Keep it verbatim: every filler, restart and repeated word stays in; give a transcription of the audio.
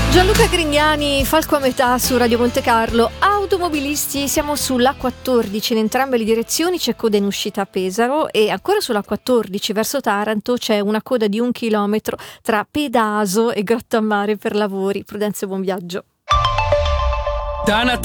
Gianluca Grignani, Falco a metà su Radio Monte Carlo. Automobilisti, siamo sull'A quattordici in entrambe le direzioni, c'è coda in uscita a Pesaro e ancora sull'A quattordici verso Taranto c'è una coda di un chilometro tra Pedaso e Grottammare per lavori. Prudenza e buon viaggio. Tanat